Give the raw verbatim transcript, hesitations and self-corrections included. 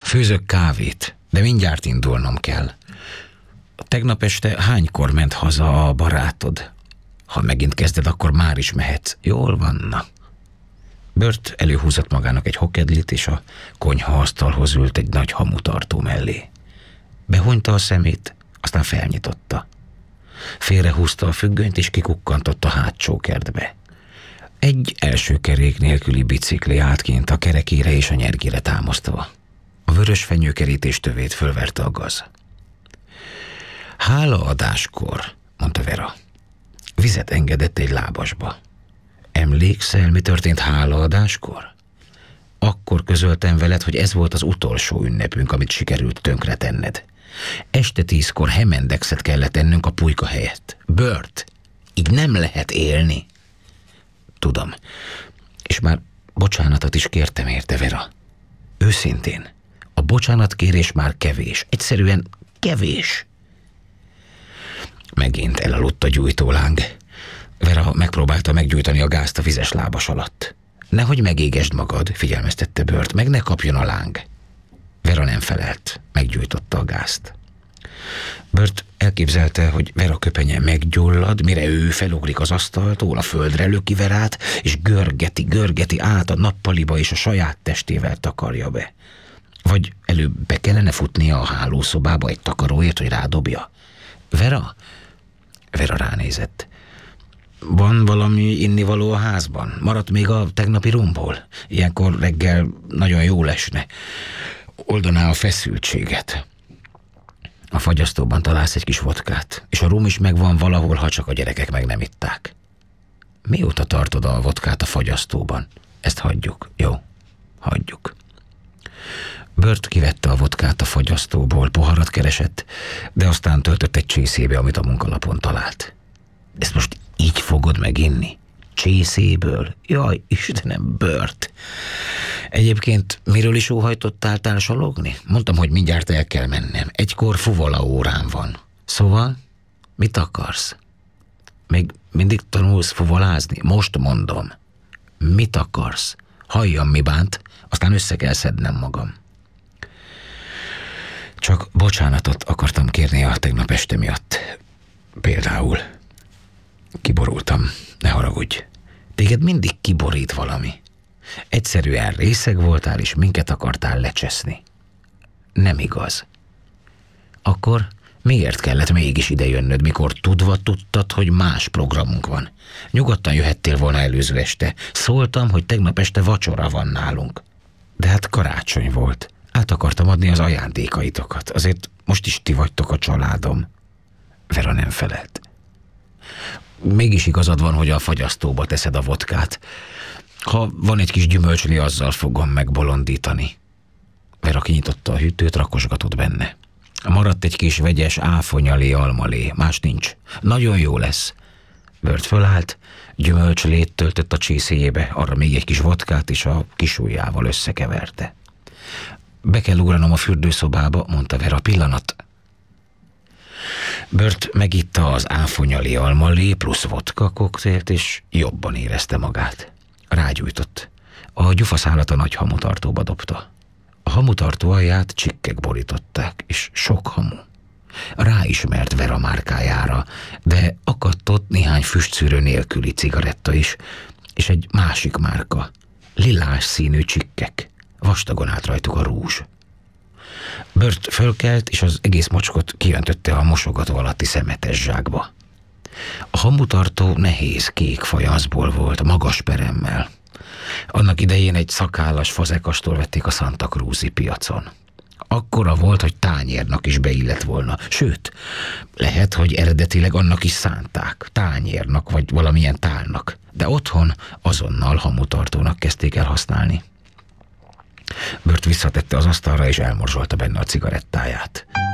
Főzök kávét, de mindjárt indulnom kell. Tegnap este hánykor ment haza a barátod? Ha megint kezded, akkor már is mehetsz. Jól van, na. Burt előhúzott magának egy hokedlit, és a konyhaasztalhoz ült egy nagy hamutartó mellé. Behunyta a szemét, aztán felnyitotta. Félrehúzta a függönyt, és kikukkantott a hátsó kertbe. Egy első kerék nélküli bicikli állt kint a kerekére és a nyergére támasztva. A vörös fenyőkerítés tövét fölverte a gaz. Hálaadáskor, mondta Vera. Vizet engedett egy lábasba. Emlékszel, mi történt hálaadáskor? Akkor közöltem veled, hogy ez volt az utolsó ünnepünk, amit sikerült tönkretenned. Este tízkor hemendexet kellett ennünk a pulyka helyett. Burt, így nem lehet élni. Tudom, és már bocsánatot is kértem érte, Vera. Őszintén, a bocsánatkérés már kevés, egyszerűen kevés. Megint elaludt a gyújtóláng. Vera megpróbálta meggyújtani a gázt a vizes lábas alatt. Nehogy megégesd magad, figyelmeztette Burt, meg ne kapjon a láng. Vera nem felelt, meggyújtotta a gázt. Burt elképzelte, hogy Vera köpenye meggyullad, mire ő felugrik az asztaltól, a földre löki Verát, és görgeti, görgeti át a nappaliba, és a saját testével takarja be. Vagy előbb be kellene futnia a hálószobába egy takaróért, hogy rádobja. Vera? Vera ránézett. Van valami innivaló a házban? Maradt még a tegnapi rumból? Ilyenkor reggel nagyon jól esne. Oldaná a feszültséget. A fagyasztóban találsz egy kis vodkát, és a rum is megvan valahol, ha csak a gyerekek meg nem itták. Mióta tartod a vodkát a fagyasztóban? Ezt hagyjuk, jó? Hagyjuk. Burt kivette a vodkát a fagyasztóból, poharat keresett, de aztán töltött egy csészébe, amit a munkalapon talált. Ezt most így fogod meginni? Csészéből? Jaj, Istenem, Burt! Egyébként miről is óhajtottál társalogni? Mondtam, hogy mindjárt el kell mennem. Egykor fuvola órám van. Szóval, mit akarsz? Még mindig tanulsz fuvolázni? Most mondom. Mit akarsz? Halljam, mi bánt, aztán össze kell szednem magam. Csak bocsánatot akartam kérni a tegnap este miatt. Például. Kiborultam, ne haragudj. Téged mindig kiborít valami. Egyszerűen részeg voltál, és minket akartál lecseszni. Nem igaz. Akkor miért kellett mégis idejönnöd, mikor tudva tudtad, hogy más programunk van? Nyugodtan jöhettél volna előző este. Szóltam, hogy tegnap este vacsora van nálunk. De hát karácsony volt. Át akartam adni az ajándékaitokat. Azért most is ti vagytok a családom. Vera nem felelt. Mégis igazad van, hogy a fagyasztóba teszed a vodkát. Ha van egy kis gyümölcsli, azzal fogom megbolondítani. Vera kinyitotta a hűtőt, rakosgatott benne. Maradt egy kis vegyes áfonyalé, almalé, más nincs. Nagyon jó lesz. Burt fölállt, gyümölcslét töltött a csészéjébe, arra még egy kis vodkát, és a kisujjával összekeverte. Be kell ugranom a fürdőszobába, mondta Vera, pillanat. Burt megitta az áfonyali almalé plusz vodka koktélt, és jobban érezte magát. Rágyújtott. A gyufaszálat a nagy hamutartóba dobta. A hamutartó alját csikkek borították, és sok hamu. Ráismert Vera márkájára, de akadt ott néhány füstszűrő nélküli cigaretta is, és egy másik márka, lilás színű csikkek, vastagon állt rajtuk a rúzs. Burt fölkelt, és az egész mocskot kijöntötte a mosogató alatti szemetes zsákba. A hamutartó nehéz kék fajanszból volt, magas peremmel. Annak idején egy szakállas fazekastól vették a Santa Cruzi piacon. Akkora volt, hogy tányérnak is beillett volna. Sőt, lehet, hogy eredetileg annak is szánták, tányérnak vagy valamilyen tálnak. De otthon azonnal hamutartónak kezdték el használni. Burt visszatette az asztalra, és elmorzsolta benne a cigarettáját.